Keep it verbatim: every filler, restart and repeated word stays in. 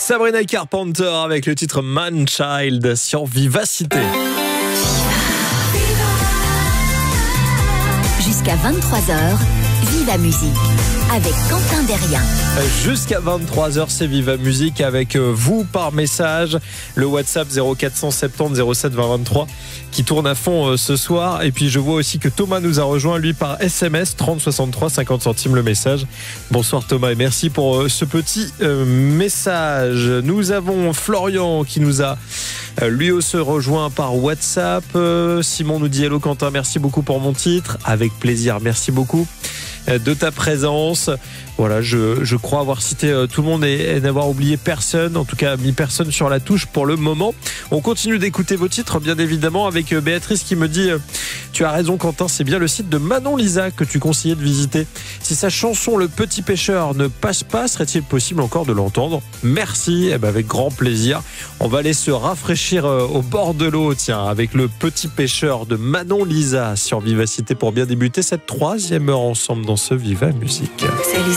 Sabrina Carpenter avec le titre Man Child sur Vivacité. Jusqu'à vingt-trois heures, Viva Musique avec Quentin Derrien. Jusqu'à vingt-trois heures, c'est Viva Musique avec vous par message. Le WhatsApp zéro quatre cent soixante-dix zéro sept vingt vingt-trois qui tourne à fond ce soir. Et puis je vois aussi que Thomas nous a rejoint, lui, par S M S trente soixante-trois, cinquante centimes le message. Bonsoir Thomas et merci pour ce petit euh, message. Nous avons Florian qui nous a euh, lui aussi rejoint par WhatsApp. Euh, Simon nous dit hello Quentin, merci beaucoup pour mon titre. Avec plaisir, merci beaucoup de ta présence. Voilà, je, je crois avoir cité euh, tout le monde et, et n'avoir oublié personne, en tout cas mis personne sur la touche pour le moment. On continue d'écouter vos titres, bien évidemment, avec euh, Béatrice qui me dit euh, tu as raison Quentin, c'est bien le site de Manon Lisa que tu conseillais de visiter. Si sa chanson Le Petit Pêcheur ne passe pas, serait-il possible encore de l'entendre? Merci, eh ben avec grand plaisir. On va aller se rafraîchir euh, au bord de l'eau, tiens, avec Le Petit Pêcheur de Manon Lisa sur Vivacité pour bien débuter cette troisième heure ensemble dans ce Viva Musique.